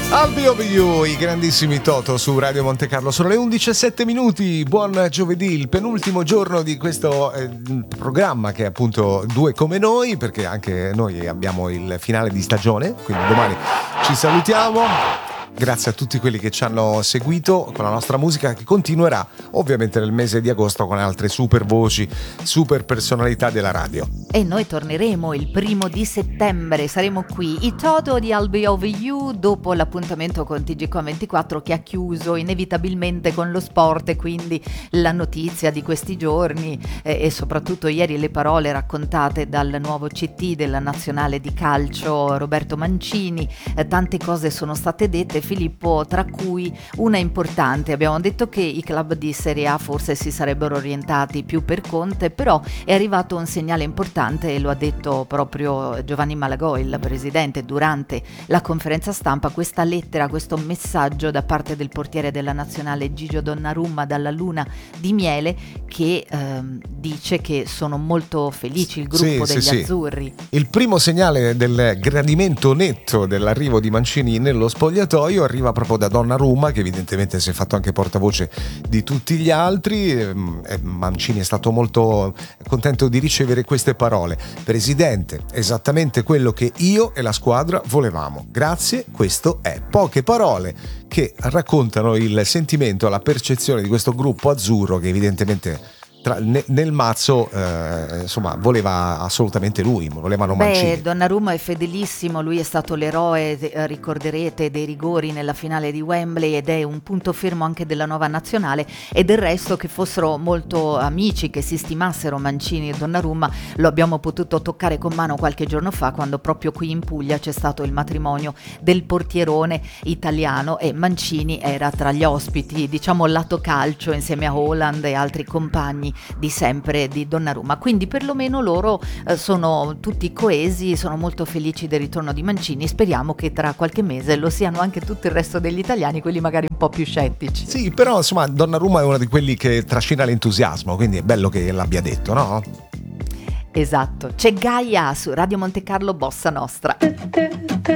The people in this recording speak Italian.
I'll Be Over You, i grandissimi Toto su Radio Monte Carlo. Sono le 11:07. Buon giovedì, il penultimo giorno di questo programma che è appunto Due come noi, perché anche noi abbiamo il finale di stagione, quindi domani ci salutiamo. Grazie a tutti quelli che ci hanno seguito con la nostra musica, che continuerà ovviamente nel mese di agosto con altre super voci, super personalità della radio. E noi torneremo il 1 settembre, saremo qui, i Toto di I'll Be Over You, dopo l'appuntamento con TGK24 che ha chiuso inevitabilmente con lo sport, e quindi la notizia di questi giorni e soprattutto ieri le parole raccontate dal nuovo CT della nazionale di calcio Roberto Mancini. Tante cose sono state dette, Filippo, tra cui una importante. Abbiamo detto che i club di Serie A forse si sarebbero orientati più per Conte, però è arrivato un segnale importante e lo ha detto proprio Giovanni Malagò, il presidente, durante la conferenza stampa. Questa lettera, questo messaggio da parte del portiere della nazionale Gigio Donnarumma dalla luna di miele, che dice che sono molto felici il gruppo degli azzurri. Il primo segnale del gradimento netto dell'arrivo di Mancini nello spogliatoio arriva proprio da Donnarumma, che evidentemente si è fatto anche portavoce di tutti gli altri. Mancini è stato molto contento di ricevere queste parole: Presidente, esattamente quello che io e la squadra volevamo, grazie. Questo è poche parole che raccontano il sentimento, la percezione di questo gruppo azzurro, che evidentemente nel mazzo insomma voleva assolutamente lui, volevano Mancini. Donnarumma è fedelissimo, lui è stato l'eroe, ricorderete, dei rigori nella finale di Wembley, ed è un punto fermo anche della nuova nazionale. E del resto, che fossero molto amici, che si stimassero Mancini e Donnarumma, lo abbiamo potuto toccare con mano qualche giorno fa, quando proprio qui in Puglia c'è stato il matrimonio del portierone italiano e Mancini era tra gli ospiti, diciamo lato calcio, insieme a Haaland e altri compagni di sempre di Donnarumma. Quindi perlomeno loro sono tutti coesi, sono molto felici del ritorno di Mancini. Speriamo che tra qualche mese lo siano anche tutto il resto degli italiani, quelli magari un po' più scettici. Sì, però insomma Donnarumma è uno di quelli che trascina l'entusiasmo, quindi è bello che l'abbia detto, no? Esatto. C'è Gaia su Radio Monte Carlo, Bossa Nostra.